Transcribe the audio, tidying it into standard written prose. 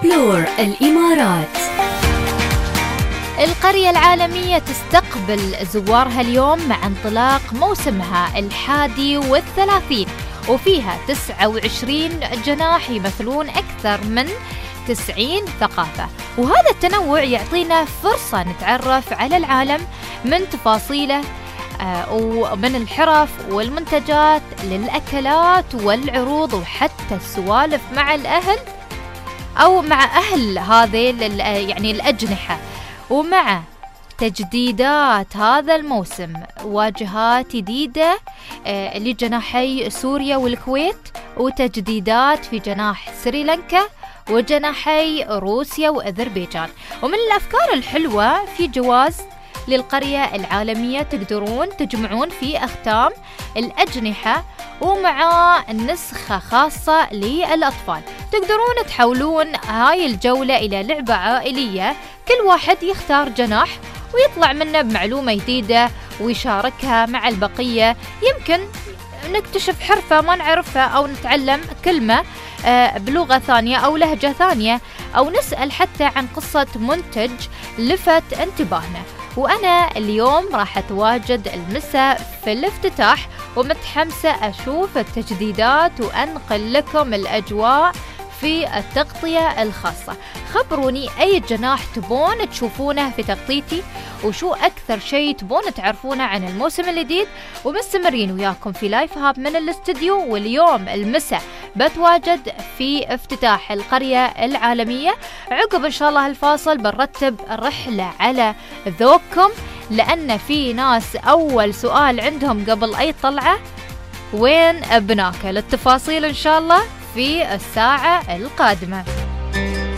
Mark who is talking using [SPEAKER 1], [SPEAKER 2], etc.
[SPEAKER 1] بلور الإمارات.
[SPEAKER 2] القرية العالمية تستقبل زوارها اليوم مع انطلاق موسمها 31، وفيها 29 جناح يمثلون أكثر من 90 ثقافة. وهذا التنوع يعطينا فرصة نتعرف على العالم من تفاصيله ومن الحرف والمنتجات للأكلات والعروض وحتى السوالف مع الأهل أو مع أهل هذه يعني الأجنحة. ومع تجديدات هذا الموسم واجهات جديدة لجناحي سوريا والكويت، وتجديدات في جناح سريلانكا وجناحي روسيا وأذربيجان. ومن الأفكار الحلوة في جواز للقرية العالمية تقدرون تجمعون في أختام الأجنحة ومع نسخة خاصة للأطفال. تقدرون تحولون هاي الجولة إلى لعبة عائلية، كل واحد يختار جناح ويطلع منه بمعلومة جديدة ويشاركها مع البقية. يمكن نكتشف حرفة ما نعرفها أو نتعلم كلمة بلغة ثانية أو لهجة ثانية، أو نسأل حتى عن قصة منتج لفت انتباهنا. وأنا اليوم راح أتواجد المساء في الافتتاح ومتحمسة أشوف التجديدات وأنقل لكم الأجواء في التغطية الخاصة. خبروني أي جناح تبون تشوفونه في تغطيتي، وشو أكثر شيء تبون تعرفونه عن الموسم الجديد. ومستمرين وياكم في لايف هاب من الاستديو، واليوم المساء بتواجد في افتتاح القرية العالمية. عقب إن شاء الله الفاصل بنرتب رحلة على ذوقكم، لأن في ناس أول سؤال عندهم قبل أي طلعة وين بناكل. التفاصيل إن شاء الله في الساعة القادمة.